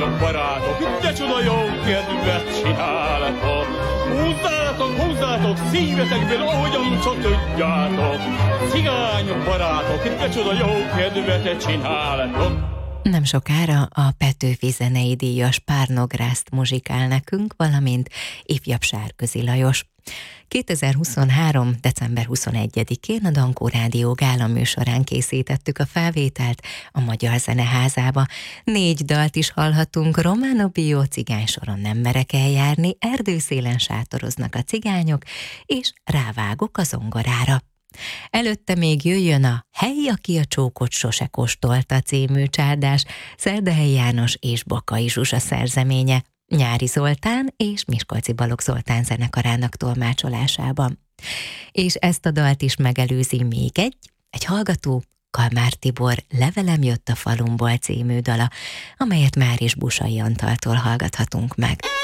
Cigányok, barátok, de csoda jó kedvet csináltok. Húzzátok, húzzátok szívetekből, ahogyan csak tudjátok. Cigányok, barátok, de csoda jó kedvet csináltok. Nem sokára a Petőfi zenei díjas Párnográszt muzsikál nekünk, valamint ifjabb Sárközi Lajos. 2023. december 21-én a Dankó Rádió gála műsorán készítettük a felvételt a Magyar Zeneházába. 4 dalt is hallhatunk: Romano Bio, Cigánysoron nem merek eljárni, Erdőszélen sátoroznak a cigányok, és Rávágok a zongorára. Előtte még jöjjön a Hely, aki a csókot sose kóstolta című csárdás, Szerdahelyi János és Bakai Zsuzsa szerzeménye, Nyári Zoltán és Miskolci Balogh Zoltán zenekarának tolmácsolásában. És ezt a dalt is megelőzi még egy hallgató, Kalmár Tibor Levelem jött a falumból című dala, amelyet már is Busai Antaltól hallgathatunk meg.